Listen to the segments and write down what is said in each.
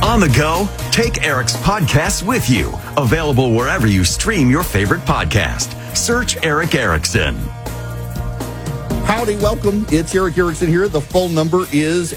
On the go, take Eric's podcasts with you. Available wherever you stream your favorite podcast. Search Eric Erickson. Howdy, welcome. It's Eric Erickson here. The phone number is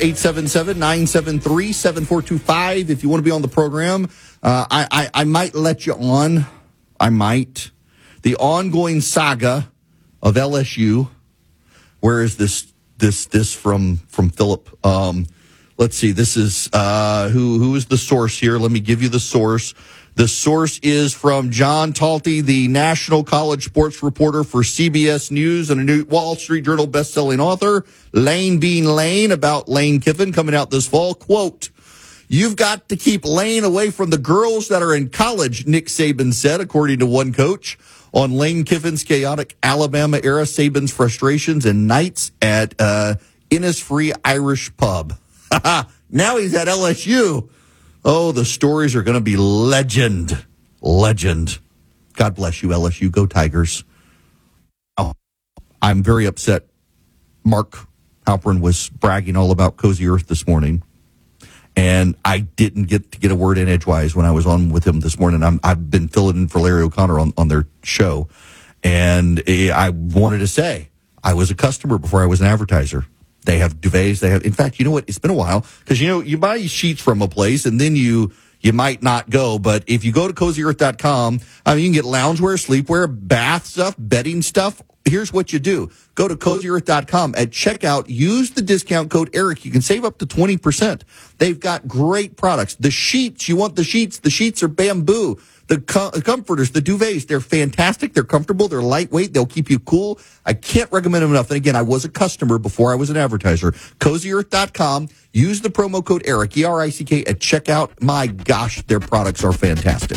877-973-7425. If you want to be on the program, I might let you on. I might. The ongoing saga of LSU. Where is this from Philip? Let's see. This is who is the source here? Let me give you the source. The source is from John Talty, the national college sports reporter for CBS News and a new Wall Street Journal bestselling author, Lane Being Lane, about Lane Kiffin coming out this fall. Quote, "You've got to keep Lane away from the girls that are in college," Nick Saban said, according to one coach. On Lane Kiffin's chaotic Alabama era, Saban's frustrations and nights at Innisfree Irish Pub. Now he's at LSU. Oh, the stories are going to be legend. God bless you, LSU. Go Tigers. Oh, I'm very upset. Mark Halperin was bragging all about Cozy Earth this morning, and I didn't get a word in edgewise when I was on with him this morning. I've been filling in for Larry O'Connor on their show, and I wanted to say I was a customer before I was an advertiser. They have duvets. In fact, you know what? It's been a while because, you buy sheets from a place and then you might not go. But if you go to CozyEarth.com, you can get loungewear, sleepwear, bath stuff, bedding stuff. Here's what you do. Go to CozyEarth.com. At checkout, use the discount code ERIC. You can save up to 20%. They've got great products. The sheets, you want the sheets. The sheets are bamboo. The comforters, the duvets, they're fantastic. They're comfortable. They're lightweight. They'll keep you cool. I can't recommend them enough. And again, I was a customer before I was an advertiser. CozyEarth.com. Use the promo code ERIC, ERICK, at checkout. My gosh, their products are fantastic.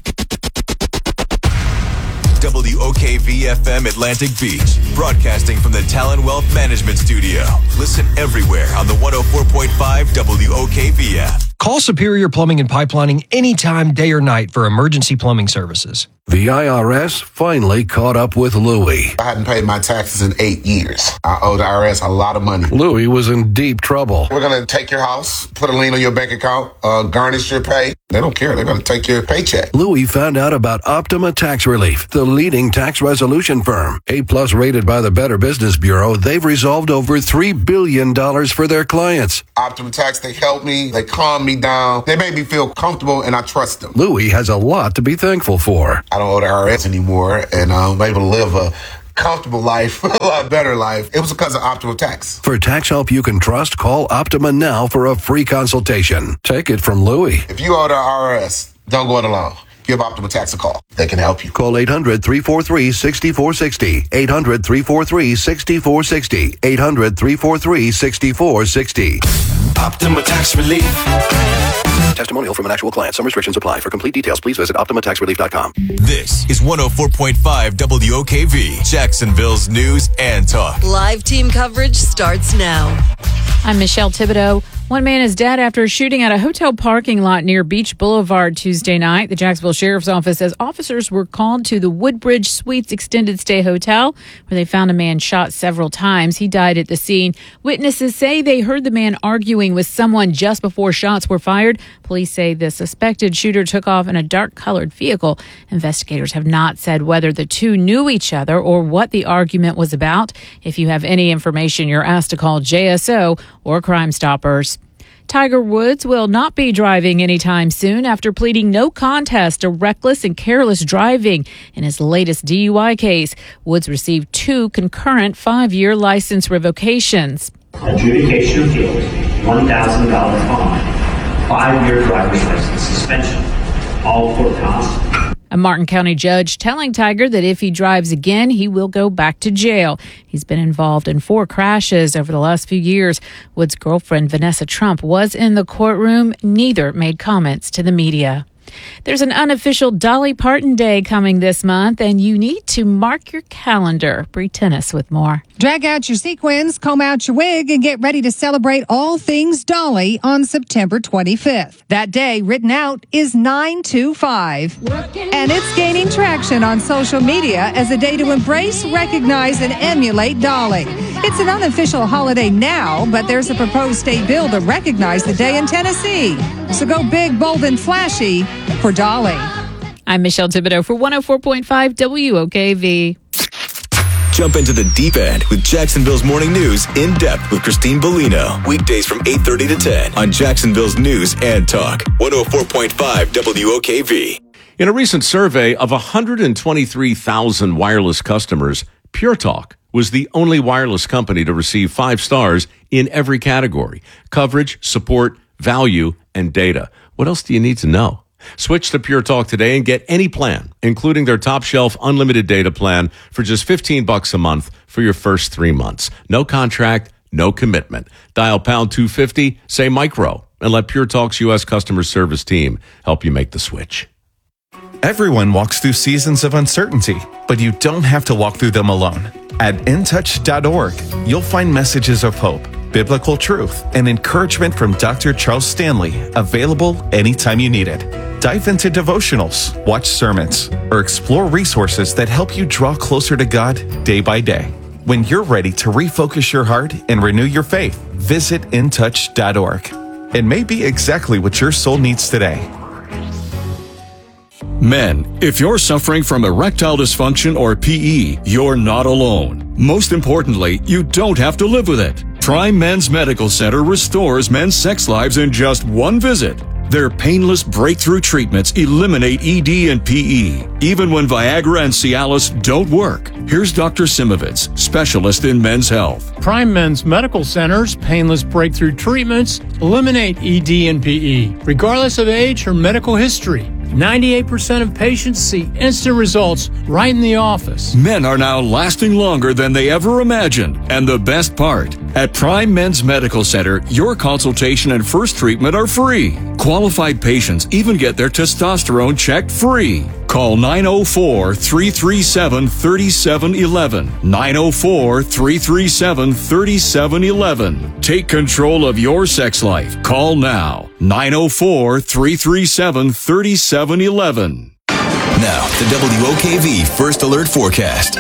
WOKV-FM Atlantic Beach, broadcasting from the Talon Wealth Management Studio. Listen everywhere on the 104.5 WOKV app. Call Superior Plumbing and Pipelining anytime, day or night for emergency plumbing services. The IRS finally caught up with Louie. I hadn't paid my taxes in 8 years. I owe the IRS a lot of money. Louie was in deep trouble. We're going to take your house, put a lien on your bank account, garnish your pay. They don't care. They're going to take your paycheck. Louie found out about Optima Tax Relief, the leading tax resolution firm. A-plus rated by the Better Business Bureau, they've resolved over $3 billion for their clients. Optima Tax, they helped me. They calmed me down. They made me feel comfortable, and I trust them. Louie has a lot to be thankful for. I don't owe the IRS anymore, and I'm able to live a comfortable life, a lot better life. It was because of Optima Tax. For tax help you can trust, call Optima now for a free consultation. Take it from Louie. If you owe the IRS, don't go it alone. Give Optima Tax a call. They can help you. Call 800-343-6460. 800-343-6460. 800-343-6460. Optima Tax Relief. Testimonial from an actual client. Some restrictions apply. For complete details, please visit OptimaTaxRelief.com. This is 104.5 WOKV, Jacksonville's news and talk. Live team coverage starts now. I'm Michelle Thibodeau. One man is dead after a shooting at a hotel parking lot near Beach Boulevard Tuesday night. The Jacksonville Sheriff's Office says officers were called to the Woodbridge Suites Extended Stay Hotel, where they found a man shot several times. He died at the scene. Witnesses say they heard the man arguing with someone just before shots were fired. Police say the suspected shooter took off in a dark-colored vehicle. Investigators have not said whether the two knew each other or what the argument was about. If you have any information, you're asked to call JSO or Crime Stoppers. Tiger Woods will not be driving anytime soon after pleading no contest to reckless and careless driving in his latest DUI case. Woods received 2 concurrent 5-year license revocations. Adjudication appeal, $1,000 fine, 5-year driver's license suspension, all court costs. A Martin County judge telling Tiger that if he drives again, he will go back to jail. He's been involved in 4 crashes over the last few years. Wood's girlfriend, Vanessa Trump, was in the courtroom. Neither made comments to the media. There's an unofficial Dolly Parton Day coming this month, and you need to mark your calendar. Bree Tennis with more. Drag out your sequins, comb out your wig, and get ready to celebrate all things Dolly on September 25th. That day, written out, is 925. And it's gaining traction on social media as a day to embrace, recognize, and emulate Dolly. It's an unofficial holiday now, but there's a proposed state bill to recognize the day in Tennessee. So go big, bold, and flashy for Dolly. I'm Michelle Thibodeau for 104.5 WOKV. Jump into the deep end with Jacksonville's Morning News in depth with Christine Bellino. Weekdays from 8:30 to 10 on Jacksonville's News and Talk. 104.5 WOKV. In a recent survey of 123,000 wireless customers, Pure Talk was the only wireless company to receive 5 stars in every category: coverage, support, value, and data. What else do you need to know? Switch to Pure Talk today and get any plan, including their top shelf unlimited data plan for just $15 a month for your first 3 months. No contract, no commitment. Dial pound 250, say micro, and let Pure Talk's U.S. customer service team help you make the switch. Everyone walks through seasons of uncertainty, but you don't have to walk through them alone. At intouch.org, you'll find messages of hope, biblical truth, and encouragement from Dr. Charles Stanley, available anytime you need it. Dive into devotionals, watch sermons, or explore resources that help you draw closer to God day by day. When you're ready to refocus your heart and renew your faith, visit intouch.org. It may be exactly what your soul needs today. Men, if you're suffering from erectile dysfunction or PE, you're not alone. Most importantly, you don't have to live with it. Prime Men's Medical Center restores men's sex lives in just one visit. Their painless breakthrough treatments eliminate ED and PE, even when Viagra and Cialis don't work. Here's Dr. Simovitz, specialist in men's health. Prime Men's Medical Center's painless breakthrough treatments eliminate ED and PE, regardless of age or medical history. 98% of patients see instant results right in the office. Men are now lasting longer than they ever imagined. And the best part, at Prime Men's Medical Center, your consultation and first treatment are free. Qualified patients even get their testosterone checked free. Call 904-337-3711. 904-337-3711. Take control of your sex life. Call now. 904-337-3711. Now, the WOKV First Alert Forecast.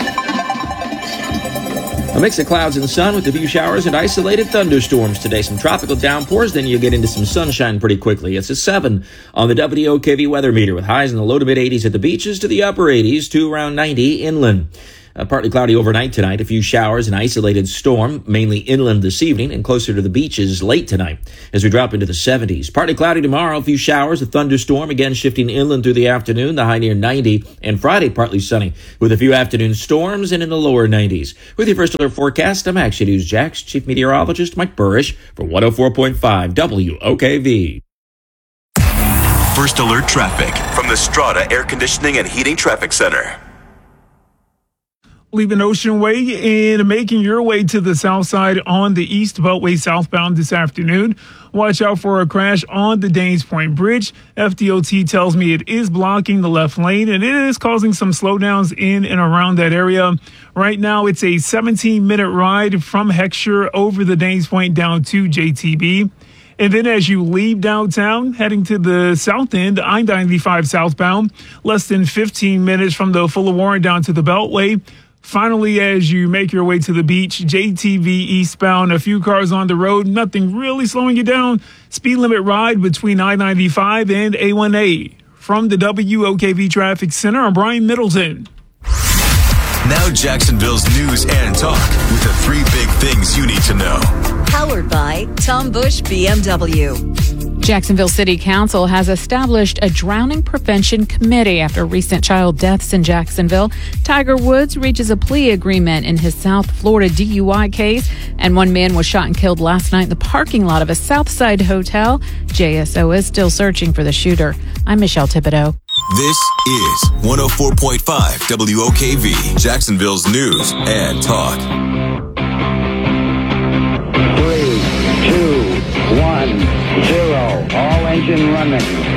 A mix of clouds and sun with a few showers and isolated thunderstorms today. Some tropical downpours, then you'll get into some sunshine pretty quickly. It's a 7 on the WOKV weather meter with highs in the low to mid 80s at the beaches to the upper 80s to around 90 inland. Partly cloudy overnight tonight, a few showers and isolated storm, mainly inland this evening and closer to the beaches late tonight as we drop into the 70s. Partly cloudy tomorrow, a few showers, a thunderstorm, again shifting inland through the afternoon, the high near 90, and Friday partly sunny with a few afternoon storms and in the lower 90s. With your First Alert forecast, I'm Action News Jax Chief Meteorologist Mike Burrish for 104.5 WOKV. First Alert traffic from the Strata Air Conditioning and Heating Traffic Center. Leaving Ocean Way and making your way to the south side on the East Beltway southbound this afternoon. Watch out for a crash on the Danes Point Bridge. FDOT tells me it is blocking the left lane and it is causing some slowdowns in and around that area. Right now, it's a 17-minute ride from Heckscher over the Danes Point down to JTB. And then as you leave downtown, heading to the south end, I-95 southbound, less than 15 minutes from the Fuller Warren down to the Beltway. Finally, as you make your way to the beach, JTV eastbound, a few cars on the road, nothing really slowing you down. Speed limit ride between I-95 and A1A. From the WOKV Traffic Center, I'm Brian Middleton. Now Jacksonville's news and talk with the 3 big things you need to know. Powered by Tom Bush BMW. Jacksonville City Council has established a drowning prevention committee after recent child deaths in Jacksonville. Tiger Woods reaches a plea agreement in his South Florida DUI case, and one man was shot and killed last night in the parking lot of a Southside hotel. JSO is still searching for the shooter. I'm Michelle Thibodeau. This is 104.5 WOKV, Jacksonville's news and talk. 3, 2, 1, 0. All engine running.